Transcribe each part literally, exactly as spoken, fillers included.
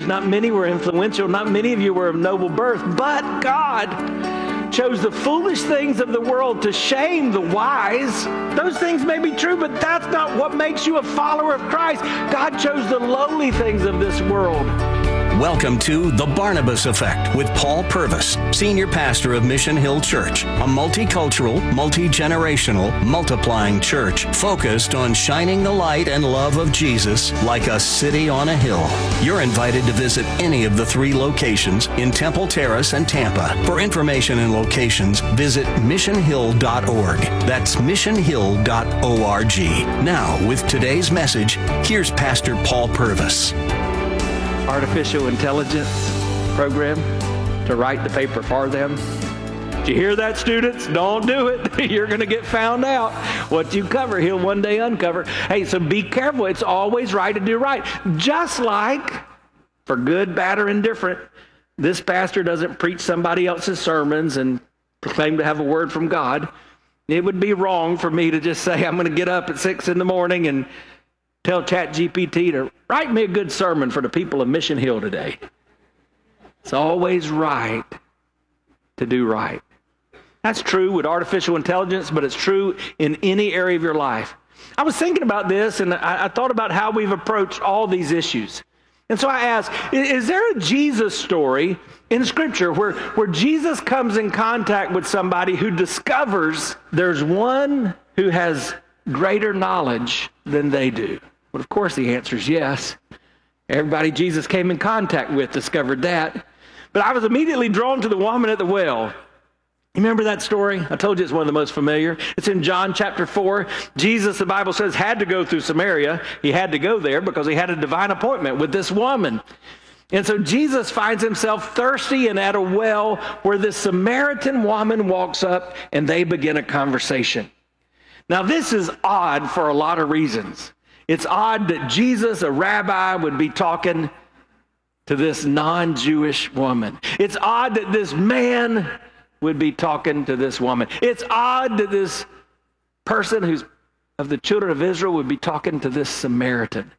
Not many were influential. Not many of you were of noble birth. But God chose the foolish things of the world to shame the wise. Those things may be true, but that's not what makes you a follower of Christ. God chose the lowly things of this world. Welcome to The Barnabas Effect with Paul Purvis, Senior Pastor of Mission Hill Church, a multicultural, multi-generational, multiplying church focused on shining the light and love of Jesus like a city on a hill. You're invited to visit any of the three locations in Temple Terrace and Tampa. For information and locations, visit mission hill dot org. That's mission hill dot org. Now, with today's message, here's Pastor Paul Purvis. Artificial intelligence program to write the paper for them. Did you hear that, students? Don't do it. You're going to get found out. What you cover, he'll one day uncover. Hey, so be careful. It's always right to do right. Just like, for good, bad, or indifferent, this pastor doesn't preach somebody else's sermons and claim to have a word from God. It would be wrong for me to just say, I'm going to get up at six in the morning and tell ChatGPT to write me a good sermon for the people of Mission Hill today. It's always right to do right. That's true with artificial intelligence, but it's true in any area of your life. I was thinking about this, and I, I thought about how we've approached all these issues. And so I asked, is there a Jesus story in Scripture where, where Jesus comes in contact with somebody who discovers there's one who has greater knowledge than they do? Well, of course, the answer is yes. Everybody Jesus came in contact with discovered that. But I was immediately drawn to the woman at the well. You remember that story? I told you it's one of the most familiar. It's in John chapter four. Jesus, the Bible says, had to go through Samaria. He had to go there because he had a divine appointment with this woman. And so Jesus finds himself thirsty and at a well where this Samaritan woman walks up and they begin a conversation. Now, this is odd for a lot of reasons. It's odd that Jesus, a rabbi, would be talking to this non-Jewish woman. It's odd that this man would be talking to this woman. It's odd that this person who's of the children of Israel would be talking to this Samaritan.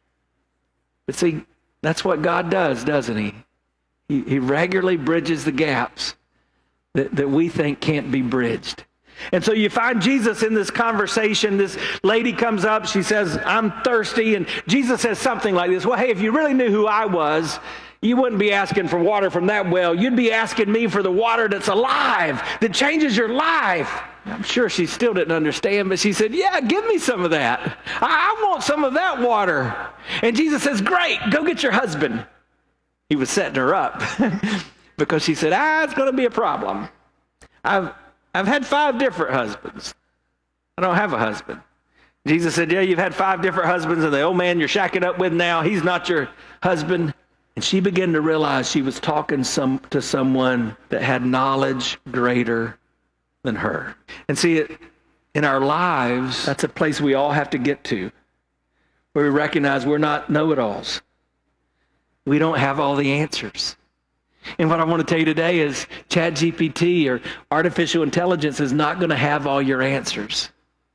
But see, that's what God does, doesn't he? He, he regularly bridges the gaps that, that we think can't be bridged. And so you find Jesus in this conversation. This lady comes up. She says, I'm thirsty. And Jesus says something like this. Well, hey, if you really knew who I was, you wouldn't be asking for water from that well. You'd be asking me for the water that's alive, that changes your life. I'm sure she still didn't understand, but she said, yeah, give me some of that. I, I want some of that water. And Jesus says, great, go get your husband. He was setting her up because she said, ah, it's going to be a problem. I've I've had five different husbands. I don't have a husband. Jesus said, yeah, you've had five different husbands, and the old man you're shacking up with now, he's not your husband. And she began to realize she was talking some to someone that had knowledge greater than her. And see, it, in our lives, that's a place we all have to get to, where we recognize we're not know-it-alls. We don't have all the answers. And what I want to tell you today is ChatGPT or artificial intelligence is not going to have all your answers.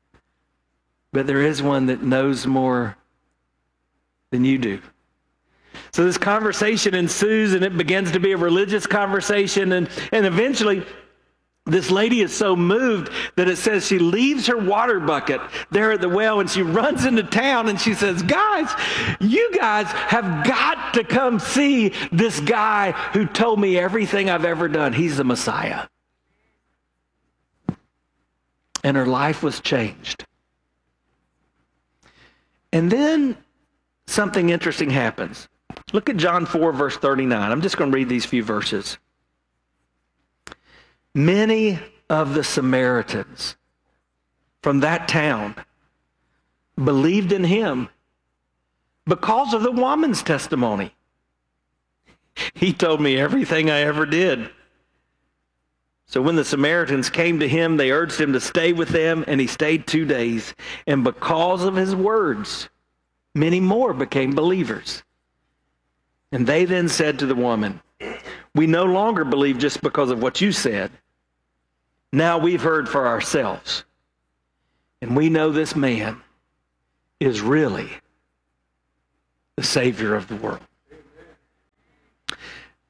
But there is one that knows more than you do. So this conversation ensues, and it begins to be a religious conversation. And, and eventually, this lady is so moved that it says she leaves her water bucket there at the well and she runs into town and she says, guys, you guys have got to come see this guy who told me everything I've ever done. He's the Messiah. And her life was changed. And then something interesting happens. Look at John four, verse thirty-nine. I'm just going to read these few verses. Many of the Samaritans from that town believed in him because of the woman's testimony. He told me everything I ever did. So when the Samaritans came to him, they urged him to stay with them, and he stayed two days. And because of his words, many more became believers. And they then said to the woman, we no longer believe just because of what you said. Now we've heard for ourselves. And we know this man is really the Savior of the world.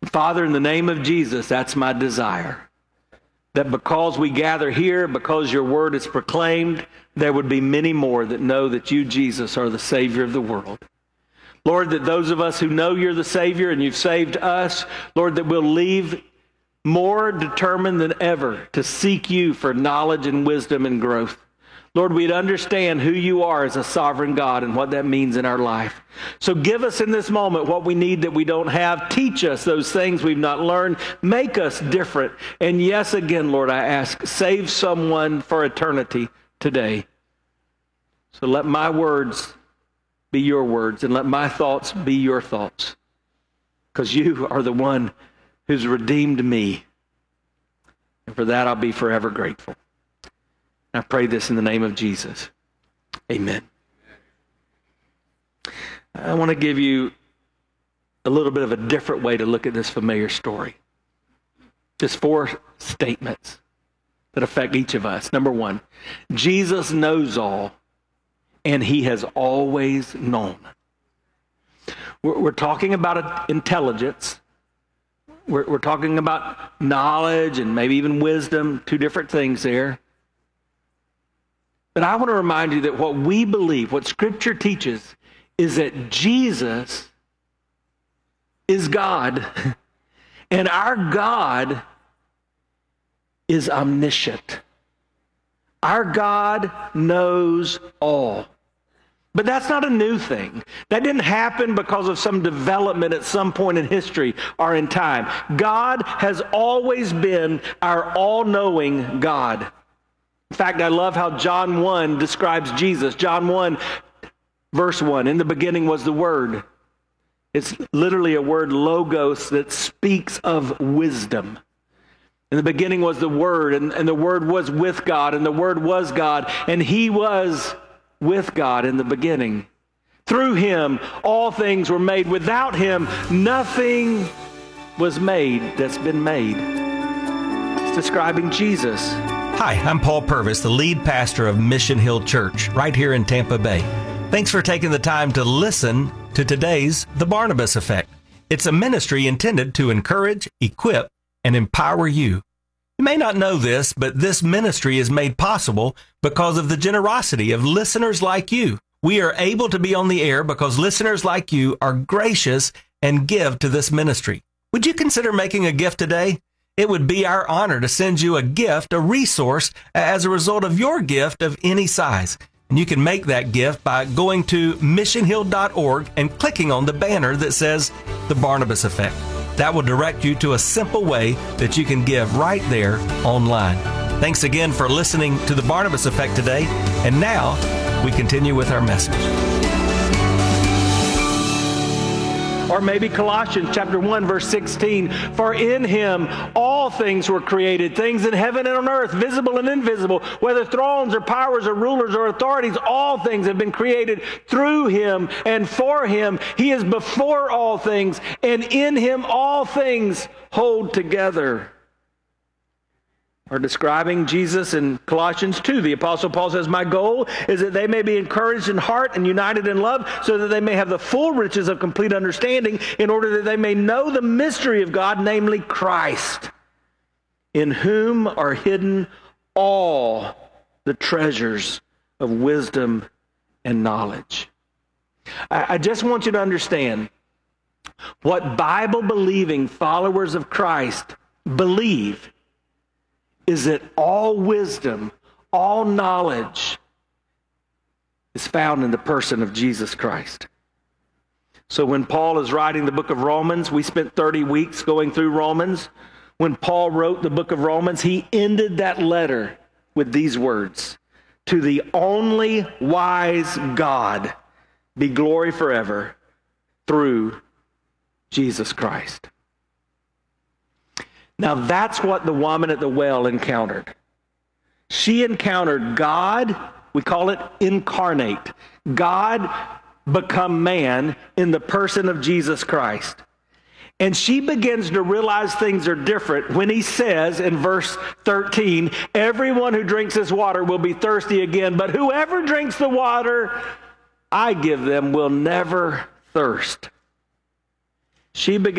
And Father, in the name of Jesus, that's my desire. That because we gather here, because your word is proclaimed, there would be many more that know that you, Jesus, are the Savior of the world. Lord, that those of us who know you're the Savior and you've saved us, Lord, that we'll leave more determined than ever to seek you for knowledge and wisdom and growth. Lord, we'd understand who you are as a sovereign God and what that means in our life. So give us in this moment what we need that we don't have. Teach us those things we've not learned. Make us different. And yes, again, Lord, I ask, save someone for eternity today. So let my words be your words and let my thoughts be your thoughts. Because you are the one who's redeemed me. And for that, I'll be forever grateful. I pray this in the name of Jesus. Amen. I want to give you a little bit of a different way to look at this familiar story. Just four statements that affect each of us. Number one, Jesus knows all, and he has always known. We're, we're talking about intelligence. We're, we're talking about knowledge and maybe even wisdom, two different things there. But I want to remind you that what we believe, what Scripture teaches, is that Jesus is God. And our God is omniscient. Our God knows all. But that's not a new thing. That didn't happen because of some development at some point in history or in time. God has always been our all-knowing God. In fact, I love how John one describes Jesus. John one, verse one, in the beginning was the Word. It's literally a word, logos, that speaks of wisdom. In the beginning was the Word, and, and the Word was with God, and the Word was God, and he was with God in the beginning. Through him, all things were made. Without him, nothing was made that's been made. It's describing Jesus. Hi, I'm Paul Purvis, the lead pastor of Mission Hill Church, right here in Tampa Bay. Thanks for taking the time to listen to today's The Barnabas Effect. It's a ministry intended to encourage, equip, and empower you. You may not know this, but this ministry is made possible because of the generosity of listeners like you. We are able to be on the air because listeners like you are gracious and give to this ministry. Would you consider making a gift today? It would be our honor to send you a gift, a resource, as a result of your gift of any size. And you can make that gift by going to mission hill dot org and clicking on the banner that says The Barnabas Effect. That will direct you to a simple way that you can give right there online. Thanks again for listening to The Barnabas Effect today. And now we continue with our message. Or maybe Colossians chapter one, verse sixteen, for in him all things were created, things in heaven and on earth, visible and invisible, whether thrones or powers or rulers or authorities, all things have been created through him and for him. He is before all things, and in him all things hold together. Or describing Jesus in Colossians two, the Apostle Paul says, my goal is that they may be encouraged in heart and united in love, so that they may have the full riches of complete understanding, in order that they may know the mystery of God, namely Christ, in whom are hidden all the treasures of wisdom and knowledge. I, I just want you to understand what Bible-believing followers of Christ believe is that all wisdom, all knowledge is found in the person of Jesus Christ. So when Paul is writing the book of Romans, we spent thirty weeks going through Romans. When Paul wrote the book of Romans, he ended that letter with these words: to the only wise God be glory forever through Jesus Christ. Now that's what the woman at the well encountered. She encountered God, we call it incarnate. God become man in the person of Jesus Christ. And she begins to realize things are different when he says in verse thirteen, everyone who drinks this water will be thirsty again, but whoever drinks the water I give them will never thirst. She began